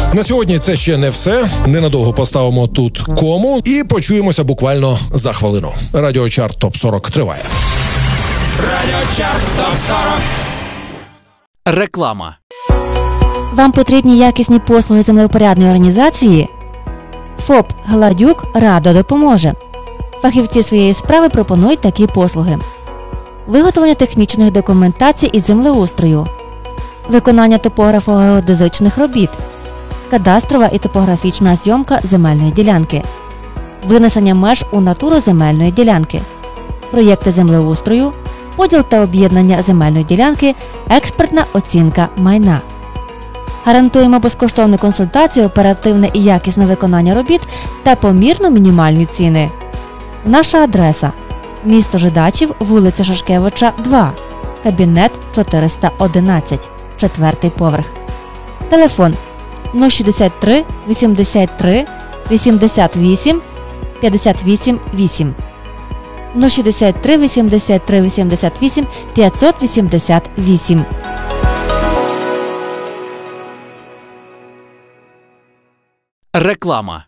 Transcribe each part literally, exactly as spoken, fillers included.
На сьогодні це ще не все. Ненадовго поставимо тут кому і почуємося буквально за хвилину. Радіочарт Топ сорок триває. Радіочарт Топ сорок. Реклама. Вам потрібні якісні послуги землевпорядної організації? ФОП «Гладюк» радо допоможе. Фахівці своєї справи пропонують такі послуги: виготовлення технічних документацій із землеустрою, виконання топографо-геодезичних робіт, кадастрова і топографічна зйомка земельної ділянки, винесення меж у натуру земельної ділянки, проєкти землеустрою, поділ та об'єднання земельної ділянки, експертна оцінка майна. Гарантуємо безкоштовну консультацію, оперативне і якісне виконання робіт та помірно мінімальні ціни. Наша адреса – місто Жидачів, вулиця Шашкевича, два, кабінет чотириста одинадцять, четвертий поверх. Телефон нуль шістдесят три вісімдесят три вісімдесят вісім п'ятдесят вісім вісім, нуль шістдесят три вісімдесят три вісімдесят вісім п'ятсот вісімдесят вісім. Реклама.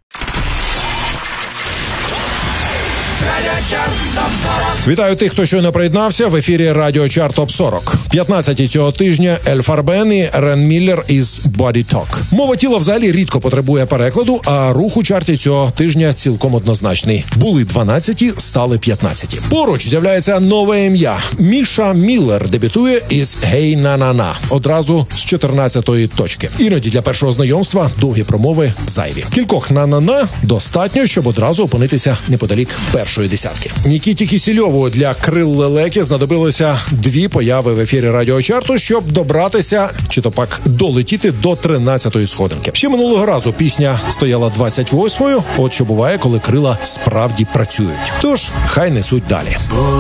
Вітаю тих, хто щойно приєднався. В ефірі Радіочарт Топ сорок. п'ятнадцяті цього тижня Ель Фарбен і Рен Міллер із Body Talk. Мова тіла взагалі рідко потребує перекладу, а рух у чарті цього тижня цілком однозначний. Були дванадцяті, стали п'ятнадцяті. Поруч з'являється нове ім'я. Міша Міллер дебютує із «Гей на-на-на» одразу з чотирнадцятої точки. Іноді для першого знайомства довгі промови зайві. Кількох на-на-на достатньо, щоб одразу опинитися неподалік першої десятки. Нікіті Кісільову для крил лелеки знадобилося дві появи в ефірі Радіочарту, щоб добратися, чи то пак долетіти до тринадцятої сходинки. Ще минулого разу пісня стояла двадцять восьмою, от що буває, коли крила справді працюють. Тож, хай несуть далі.